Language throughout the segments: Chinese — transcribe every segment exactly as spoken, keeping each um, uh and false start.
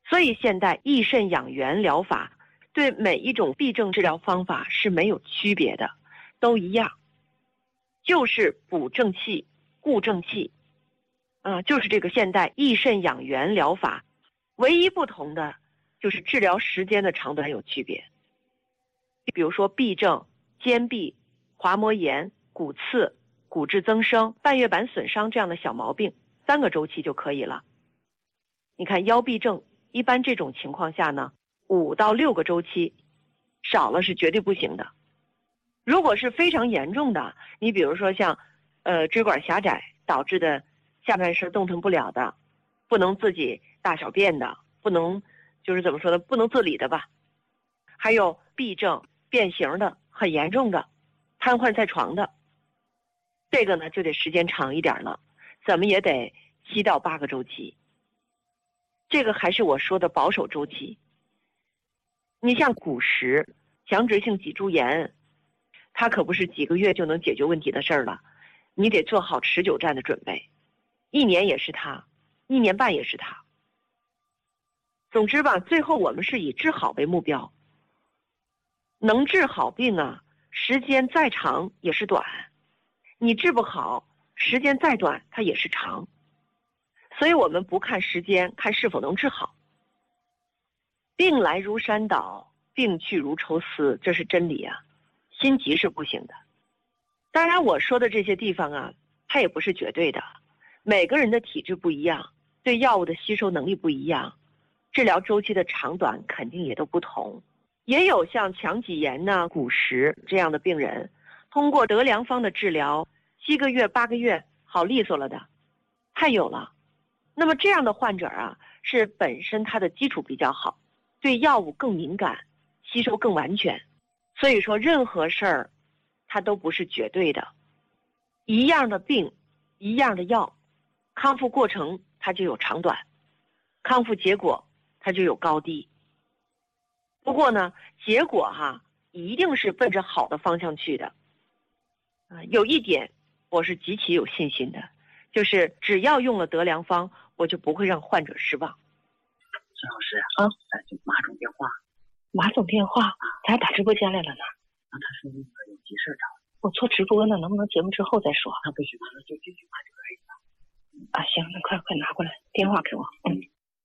所以现代益肾养元疗法对每一种痹症治疗方法是没有区别的，都一样，就是补正气、固正气，呃，就是这个现代益肾养元疗法，唯一不同的就是治疗时间的长短有区别。比如说痹症、肩痹、滑膜炎、骨刺、骨质增生、半月板损伤这样的小毛病，三个周期就可以了。你看腰痹症，一般这种情况下呢，五到六个周期，少了是绝对不行的。如果是非常严重的，你比如说像呃椎管狭窄导致的下半身动弹不了的，不能自己大小便的，不能就是怎么说呢，不能自理的吧，还有痹症变形的很严重的，瘫痪在床的，这个呢就得时间长一点了，怎么也得七到八个周期。这个还是我说的保守周期。你像骨石、强直性脊柱炎，它可不是几个月就能解决问题的事儿了，你得做好持久战的准备，一年也是它，一年半也是它。总之吧，最后我们是以治好为目标。能治好病啊，时间再长也是短，你治不好，时间再短它也是长。所以我们不看时间，看是否能治好。病来如山倒，病去如抽丝，这是真理啊，心急是不行的。当然我说的这些地方啊，它也不是绝对的，每个人的体质不一样，对药物的吸收能力不一样，治疗周期的长短肯定也都不同。也有像强脊炎呐、骨石这样的病人，通过德良方的治疗，七个月、八个月好利索了的，太有了。那么这样的患者啊，是本身他的基础比较好，对药物更敏感，吸收更完全。所以说任何事儿它都不是绝对的，一样的病一样的药，康复过程它就有长短，康复结果它就有高低。不过呢，结果哈一定是奔着好的方向去的。啊，有一点我是极其有信心的，就是只要用了德良方，我就不会让患者失望。 孙老师啊，咱就马总电话。 马总电话，咱打直播间来了呢。 啊，他说那个有急事找我做直播呢，能不能节目之后再说？ 他不许，完了就这句话就可以了。 啊，行，那快快拿过来，电话给我。嗯。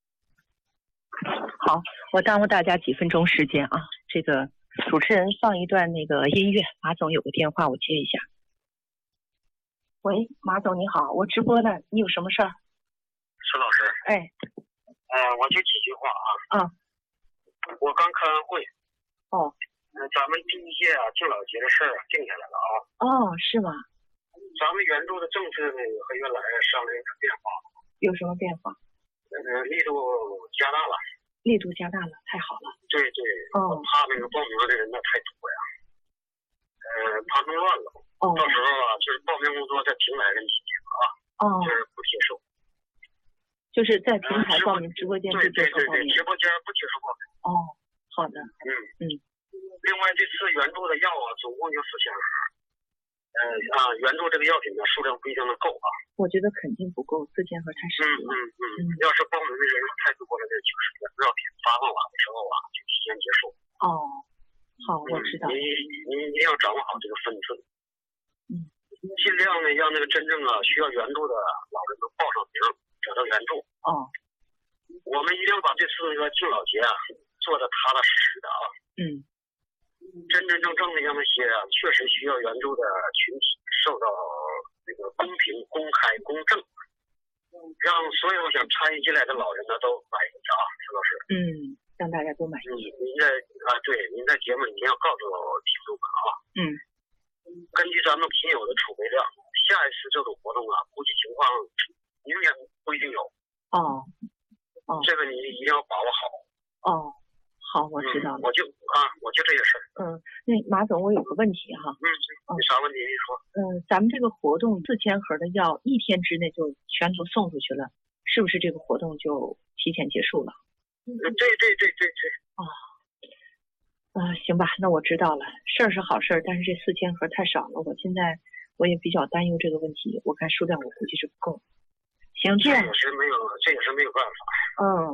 好，我耽误大家几分钟时间啊。这个主持人放一段那个音乐，马总有个电话，我接一下。喂，马总你好，我直播呢，你有什么事儿？ 孙老师， 哎， 呃，我就几句话啊。 啊。 我刚开完会。 哦。 呃，咱们第一届啊敬老节的事儿啊定下来了啊。 哦，是吗？ 咱们援助的政策呢和原来商量有点变化。 有什么变化？ 呃，力度加大了。 力度加大了，太好了。 对对。 哦。 我怕那个报名的人那太多呀。呃，怕弄乱了。 哦。 到时候啊，就是报名工作再平来人几天啊。 哦。 就是不接受。 就是在平台报名，直播间不接受报名。 对对对对，直播间不接受报名。 哦，好的。 嗯嗯。 另外，这次援助的药啊，总共就四千盒。呃啊，援助这个药品的数量不一定能够啊。 我觉得肯定不够，四千盒太少了。 嗯嗯嗯。要是报名的人数太多了，这就是药品发放完的时候啊，就提前结束。 哦，好，我知道。 你你一定要掌握好这个分寸。 嗯。 尽量呢，让那个真正啊需要援助的老人能报上名，得到援助。 哦。 我们一定要把这次那个敬老节啊做得踏踏实实的啊。 嗯。 真真正正的让那些啊确实需要援助的群体受到这个公平、公开、公正，让所有想参与进来的老人呢都满意啊，石老师。 嗯，让大家都满意。 你您在啊，对，您在节目里面要告诉听众们啊。嗯。根据咱们亲友的储备量，下一次这种活动啊，估计情况明年不一定有。 哦。哦。 这个你一定要把握好。 哦。好，我知道了。 嗯、我就啊，我就这些事儿。 嗯，那马总，我有个问题哈。 嗯，有啥问题你说？ 嗯，咱们这个活动四千盒的药一天之内就全都送出去了，是不是这个活动就提前结束了？ 嗯，对对对对对。 哦，啊，行吧，那我知道了。事儿是好事儿，但是这四千盒太少了，我现在我也比较担忧这个问题。我看数量我估计是不够。行，这样这也是没有，这也是没有办法。 嗯。